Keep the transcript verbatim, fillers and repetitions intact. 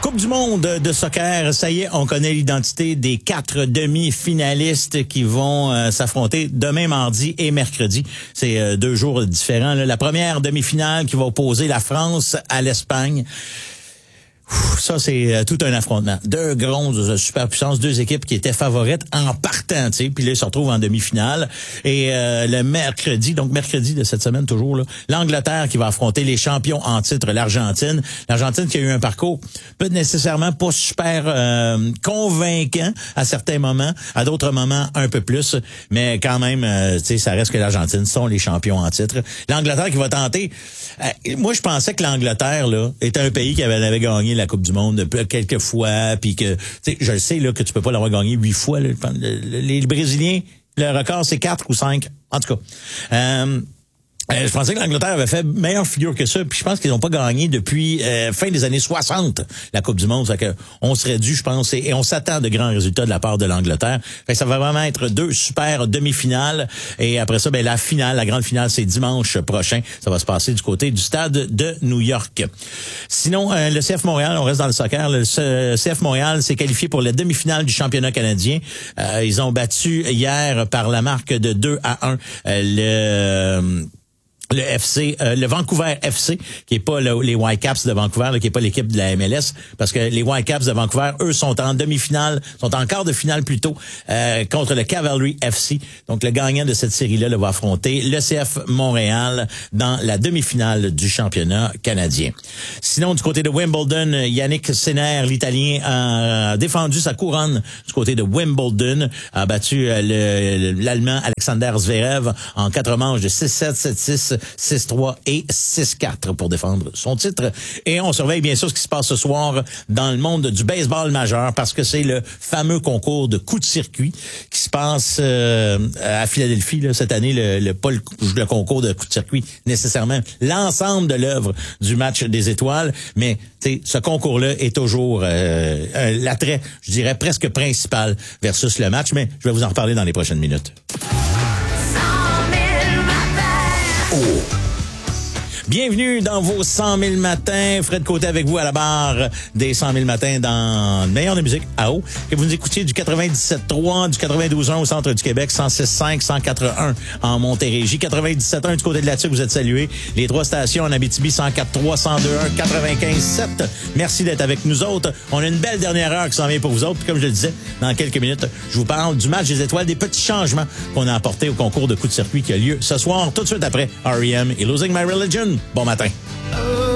Coupe du monde de soccer, ça y est, on connaît l'identité des quatre demi-finalistes qui vont euh, s'affronter demain, mardi et mercredi. C'est euh, deux jours différents, là. La première demi-finale qui va opposer la France à l'Espagne. Ouf, ça, c'est euh, tout un affrontement. Deux grandes superpuissances, deux équipes qui étaient favorites en partant, tu sais, puis là, ils se retrouvent en demi-finale. Et euh, le mercredi, donc mercredi de cette semaine toujours, là, l'Angleterre qui va affronter les champions en titre, l'Argentine. L'Argentine qui a eu un parcours peut nécessairement pas super euh, convaincant à certains moments, à d'autres moments un peu plus, mais quand même, euh, tu sais, ça reste que l'Argentine sont les champions en titre. L'Angleterre qui va tenter. Euh, moi, je pensais que l'Angleterre là était un pays qui avait, avait gagné la Coupe du monde quelques fois, puis que, tu sais, je le sais là que tu peux pas l'avoir gagné huit fois. Là, les Brésiliens, le record c'est quatre ou cinq, en tout cas. Euh, Euh, je pensais que l'Angleterre avait fait meilleure figure que ça, puis je pense qu'ils n'ont pas gagné depuis euh, fin des années soixante la Coupe du monde. Ça fait que on serait dû, je pense, et, et on s'attend de grands résultats de la part de l'Angleterre. Fait que ça va vraiment être deux super demi-finales, et après ça, ben la finale, la grande finale, c'est dimanche prochain. Ça va se passer du côté du stade de New York. Sinon, euh, le C F Montréal, on reste dans le soccer. Le C F Montréal s'est qualifié pour la demi-finale du championnat canadien. Euh, ils ont battu hier par la marque de deux à un euh, le Le F C, euh, le Vancouver F C, qui est pas le, les Whitecaps de Vancouver, là, qui est pas l'équipe de la M L S, parce que les Whitecaps de Vancouver, eux, sont en demi-finale, sont en quart de finale plutôt, euh, contre le Cavalry F C. Donc, le gagnant de cette série-là, là, va affronter le C F Montréal dans la demi-finale du championnat canadien. Sinon, du côté de Wimbledon, Yannick Sinner, l'Italien, a défendu sa couronne du côté de Wimbledon, a battu euh, le, l'Allemand Alexander Zverev en quatre manches de six sept, sept six, six trois et six quatre pour défendre son titre. Et on surveille bien sûr ce qui se passe ce soir dans le monde du baseball majeur, parce que c'est le fameux concours de coups de circuit qui se passe euh, à Philadelphie là, cette année. Le, le pas le, le concours de coups de circuit nécessairement, l'ensemble de l'œuvre du match des étoiles, mais ce concours-là est toujours euh, euh, l'attrait, je dirais presque principal versus le match, mais je vais vous en reparler dans les prochaines minutes. Oh. Bienvenue dans vos cent mille matins. Fred Côté avec vous à la barre des cent mille matins dans le meilleur de musique à eau. Que vous nous écoutiez du quatre-vingt-dix-sept trois, du quatre-vingt-douze un au centre du Québec, cent six cinq, cent quatre un en Montérégie, quatre-vingt-dix-sept un du côté de la Tuque, vous êtes salués. Les trois stations en Abitibi, cent quatre trois, cent deux un, quatre-vingt-quinze sept. Merci d'être avec nous autres. On a une belle dernière heure qui s'en vient pour vous autres. Puis comme je le disais, dans quelques minutes, je vous parle du match des étoiles, des petits changements qu'on a apportés au concours de coups de circuit qui a lieu ce soir, tout de suite après R E M et Losing My Religion. Bon matin.